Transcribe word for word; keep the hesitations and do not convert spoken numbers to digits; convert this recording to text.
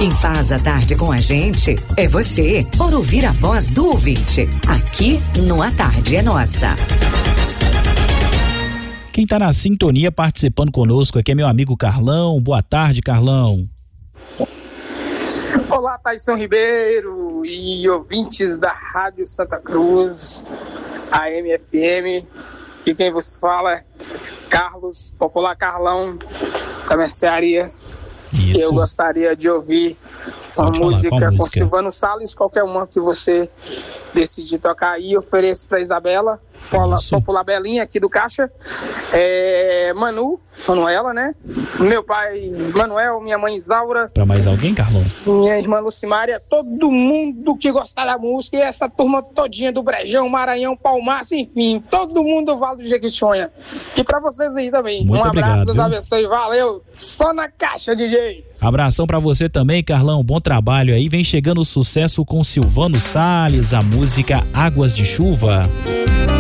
Quem faz a tarde com a gente é você, por ouvir a voz do ouvinte. Aqui no A Tarde é Nossa. Quem está na sintonia participando conosco aqui é meu amigo Carlão. Boa tarde, Carlão. Olá, Taisson Ribeiro e ouvintes da Rádio Santa Cruz, A M F M. E quem vos fala é Carlos, popular Carlão, da mercearia. E eu gostaria de ouvir uma música com Silvano Salles, qualquer uma que você decidir tocar aí. Ofereço para Isabela, popular Belinha aqui do Caixa, é, Manu, Manuela, né? Meu pai Manuel, minha mãe Isaura. Para mais alguém, Carlão? Minha irmã Lucimária, todo mundo que gostar da música e essa turma todinha do Brejão, Maranhão, Palmaço, enfim, todo mundo Vale do Jequitinhonha. E para vocês aí também. Muito um abraço, obrigado, Deus viu? abençoe, valeu. Só na caixa, D J. Abração pra você também, Carlão, bom trabalho aí. Vem chegando o sucesso com Silvano Salles, a música Águas de Chuva.